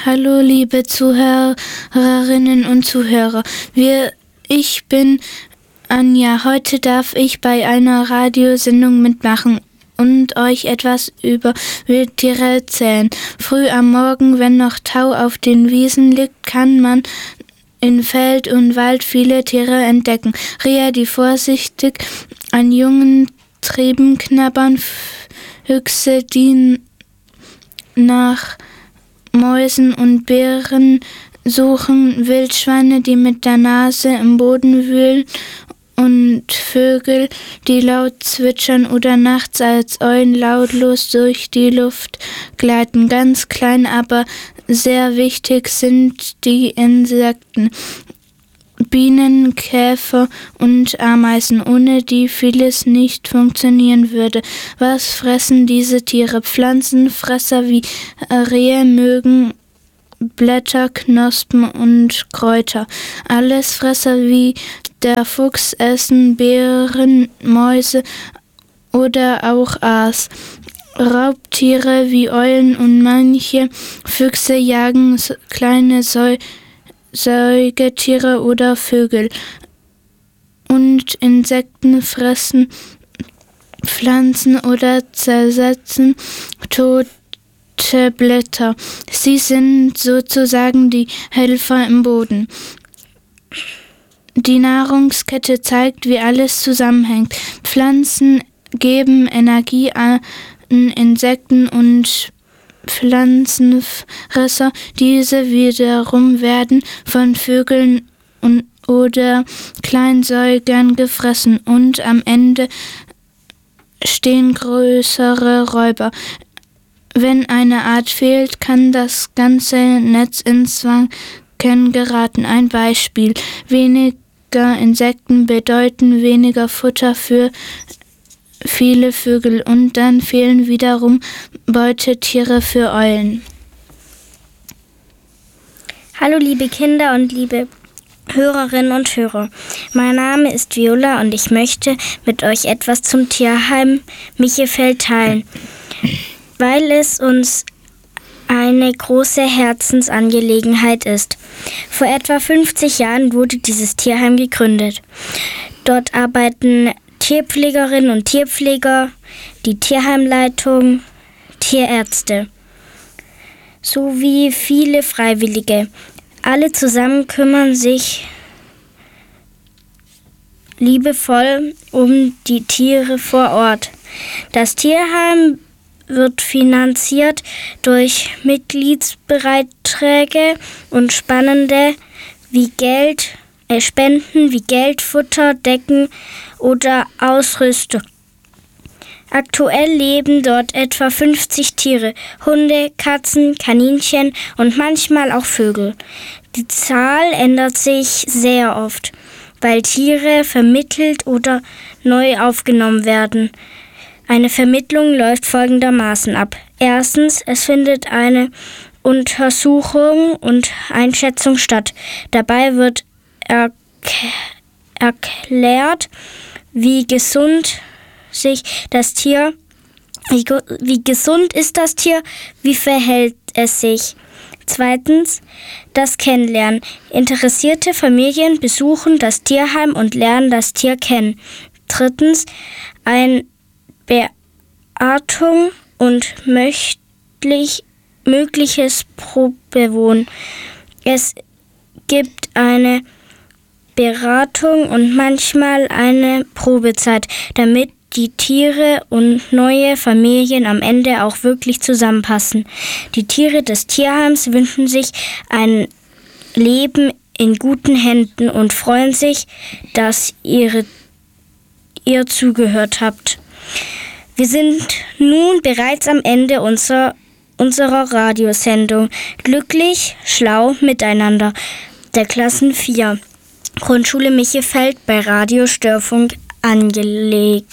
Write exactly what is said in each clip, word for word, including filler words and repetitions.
Hallo liebe Zuhörerinnen und Zuhörer. Wir, ich bin Anja. Heute darf ich bei einer Radiosendung mitmachen und euch etwas über Wildtiere erzählen. Früh am Morgen, wenn noch Tau auf den Wiesen liegt, kann man in Feld und Wald viele Tiere entdecken. Rehe, die vorsichtig an jungen Trieben knabbern, Füchse, die nach Mäusen und Bären suchen, Wildschweine, die mit der Nase im Boden wühlen und Vögel, die laut zwitschern oder nachts als Eulen lautlos durch die Luft gleiten. Ganz klein, aber sehr wichtig sind die Insekten. Bienen, Käfer und Ameisen, ohne die vieles nicht funktionieren würde. Was fressen diese Tiere? Pflanzenfresser wie Rehe mögen Blätter, Knospen und Kräuter. Allesfresser wie der Fuchs essen Beeren, Mäuse oder auch Aas. Raubtiere wie Eulen und manche Füchse jagen kleine Säu- Säugetiere oder Vögel. Und Insekten fressen Pflanzen oder zersetzen tote Blätter. Sie sind sozusagen die Helfer im Boden. Die Nahrungskette zeigt, wie alles zusammenhängt. Pflanzen geben Energie an Insekten und Pflanzenfresser. Diese wiederum werden von Vögeln und, oder Kleinsäugern gefressen und am Ende stehen größere Räuber. Wenn eine Art fehlt, kann das ganze Netz ins Wanken geraten. Ein Beispiel: Weniger Insekten bedeuten weniger Futter für viele Vögel und dann fehlen wiederum Beutetiere für Eulen. Hallo liebe Kinder und liebe Hörerinnen und Hörer. Mein Name ist Viola und ich möchte mit euch etwas zum Tierheim Michefeld teilen, weil es uns eine große Herzensangelegenheit ist. Vor etwa fünfzig Jahren wurde dieses Tierheim gegründet. Dort arbeiten Tierpflegerinnen und Tierpfleger, die Tierheimleitung, Tierärzte sowie viele Freiwillige. Alle zusammen kümmern sich liebevoll um die Tiere vor Ort. Das Tierheim wird finanziert durch Mitgliedsbeiträge und Spannende wie Geld, äh, Spenden wie Geld, Futter, Decken oder Ausrüstung. Aktuell leben dort etwa fünfzig Tiere, Hunde, Katzen, Kaninchen und manchmal auch Vögel. Die Zahl ändert sich sehr oft, weil Tiere vermittelt oder neu aufgenommen werden. Eine Vermittlung läuft folgendermaßen ab. Erstens, es findet eine Untersuchung und Einschätzung statt. Dabei wird er- erklärt, wie gesund sich das Tier, wie, wie gesund ist das Tier, wie verhält es sich. Zweitens, das Kennenlernen. Interessierte Familien besuchen das Tierheim und lernen das Tier kennen. Drittens, ein Beartung und möglich, mögliches Probewohnen. Es gibt eine Beratung und manchmal eine Probezeit, damit die Tiere und neue Familien am Ende auch wirklich zusammenpassen. Die Tiere des Tierheims wünschen sich ein Leben in guten Händen und freuen sich, dass ihre, ihr zugehört habt. Wir sind nun bereits am Ende unserer, unserer Radiosendung Glücklich, schlau, miteinander der Klassen vier. Grundschule Michefeld bei Radio Störfunk angelegt.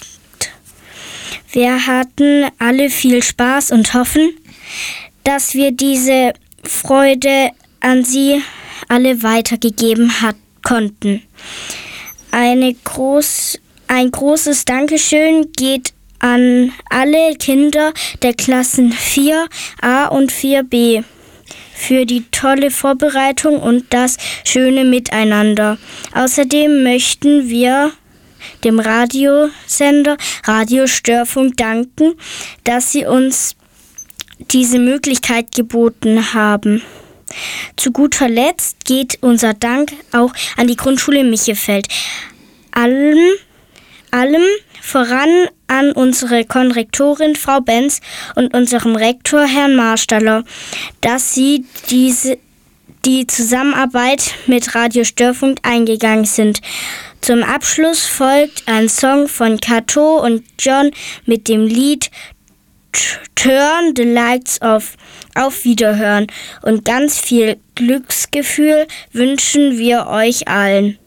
Wir hatten alle viel Spaß und hoffen, dass wir diese Freude an Sie alle weitergegeben hat, konnten. Eine groß, ein großes Dankeschön geht an alle Kinder der Klassen vier a und vier b für die tolle Vorbereitung und das schöne Miteinander. Außerdem möchten wir dem Radiosender Radio Störfunk danken, dass sie uns diese Möglichkeit geboten haben. Zu guter Letzt geht unser Dank auch an die Grundschule Michefeld. Allem, allem voran an unsere Konrektorin Frau Benz und unserem Rektor Herrn Marstaller, dass sie diese, die Zusammenarbeit mit Radio Störfunk eingegangen sind. Zum Abschluss folgt ein Song von Kato und John mit dem Lied Turn the Lights Off. Auf Wiederhören und ganz viel Glücksgefühl wünschen wir euch allen.